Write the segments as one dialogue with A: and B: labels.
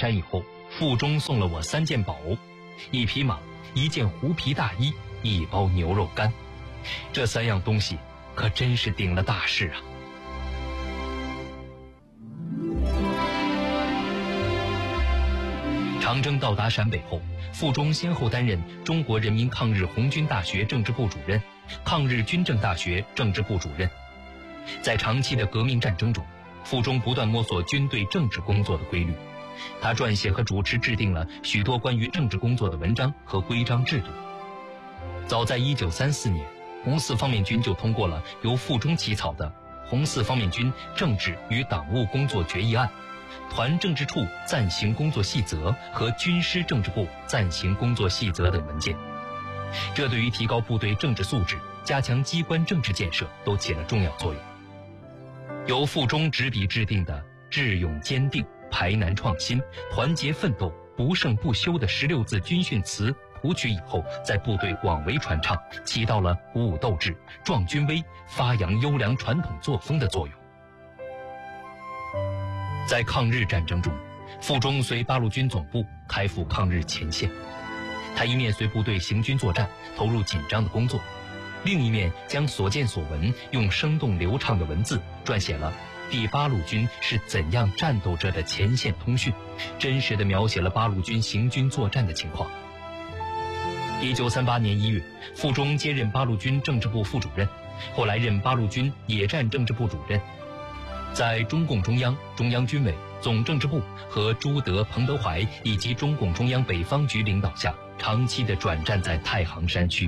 A: 山以后，腹中送了我3件宝，一匹马，1件狐皮大衣，1包牛肉干。这3样东西可真是顶了大事啊！长征到达陕北后，傅忠先后担任中国人民抗日红军大学政治部主任、抗日军政大学政治部主任。在长期的革命战争中，傅忠不断摸索军队政治工作的规律，他撰写和主持制定了许多关于政治工作的文章和规章制度。早在1934年，红四方面军就通过了由傅忠起草的《红四方面军政治与党务工作决议案》、团政治处暂行工作细则和军师政治部暂行工作细则等文件。这对于提高部队政治素质、加强机关政治建设都起了重要作用。由傅忠执笔制定的智勇坚定、排难创新、团结奋斗、不胜不休的16字军训词谱曲以后，在部队广为传唱，起到了鼓舞斗志、壮军威、发扬优良传统作风的作用。在抗日战争中，傅忠随八路军总部开赴抗日前线，他一面随部队行军作战，投入紧张的工作，另一面将所见所闻用生动流畅的文字撰写了第八路军是怎样战斗着的前线通讯，真实地描写了八路军行军作战的情况。1938年1月，傅忠接任八路军政治部副主任，后来任八路军野战政治部主任。在中共中央、中央军委、总政治部和朱德、彭德怀以及中共中央北方局领导下，长期地转战在太行山区。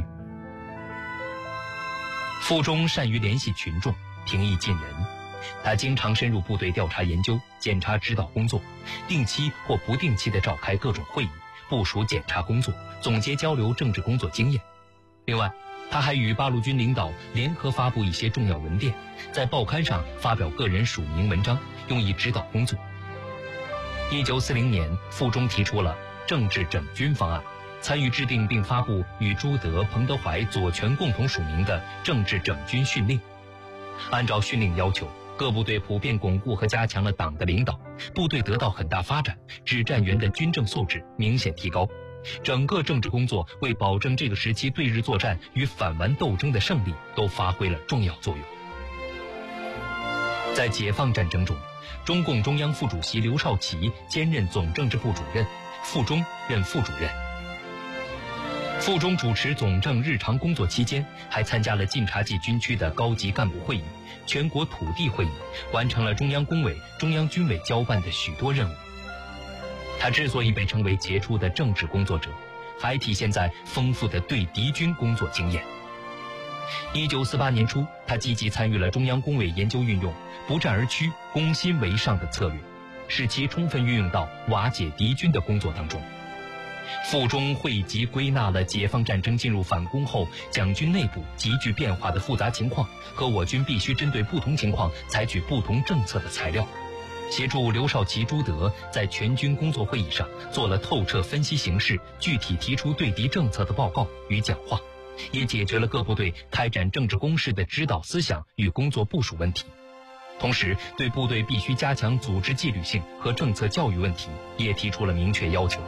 A: 傅忠善于联系群众，平易近人，他经常深入部队调查研究、检查指导工作，定期或不定期地召开各种会议，部署检查工作，总结交流政治工作经验。另外，他还与八路军领导联合发布一些重要文电，在报刊上发表个人署名文章，用以指导工作。1940年，傅忠提出了政治整军方案，参与制定并发布与朱德、彭德怀、左权共同署名的政治整军训令。按照训令要求，各部队普遍巩固和加强了党的领导，部队得到很大发展，指战员的军政素质明显提高。整个政治工作为保证这个时期对日作战与反顽斗争的胜利都发挥了重要作用。在解放战争中，中共中央副主席刘少奇兼任总政治部主任，傅忠任副主任。傅忠主持总政日常工作期间，还参加了晋察冀军区的高级干部会议、全国土地会议，完成了中央工委、中央军委交办的许多任务。他之所以被称为杰出的政治工作者，还体现在丰富的对敌军工作经验。1948年初，他积极参与了中央工委研究运用不战而屈、攻心为上的策略，使其充分运用到瓦解敌军的工作当中。傅忠汇集归纳了解放战争进入反攻后蒋军内部急剧变化的复杂情况和我军必须针对不同情况采取不同政策的材料，协助刘少奇、朱德在全军工作会议上做了透彻分析形势、具体提出对敌政策的报告与讲话，也解决了各部队开展政治攻势的指导思想与工作部署问题。同时，对部队必须加强组织纪律性和政策教育问题也提出了明确要求。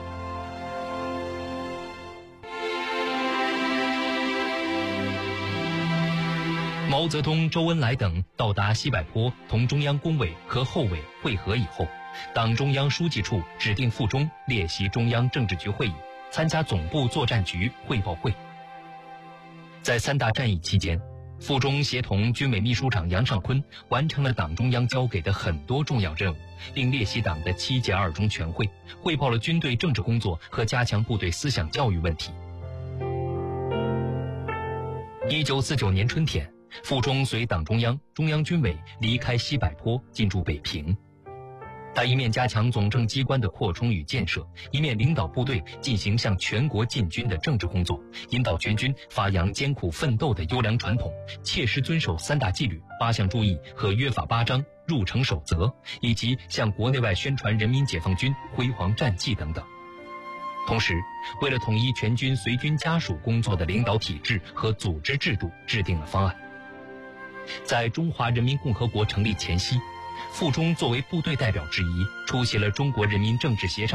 A: 毛泽东、周恩来等到达西柏坡，同中央工委和后委会合以后，党中央书记处指定傅忠列席中央政治局会议，参加总部作战局汇报会。在3大战役期间，傅忠协同军委秘书长杨尚昆完成了党中央交给的很多重要任务，并列席党的7届2中全会，汇报了军队政治工作和加强部队思想教育问题。1949年春天，傅忠随党中央、中央军委离开西柏坡，进驻北平。他一面加强总政机关的扩充与建设，一面领导部队进行向全国进军的政治工作，引导全军发扬艰苦奋斗的优良传统，切实遵守3大纪律、8项注意和约法8章、入城守则，以及向国内外宣传人民解放军辉煌战绩等等。同时，为了统一全军随军家属工作的领导体制和组织制度，制定了方案。在中华人民共和国成立前夕，傅忠作为部队代表之一，出席了中国人民政治协商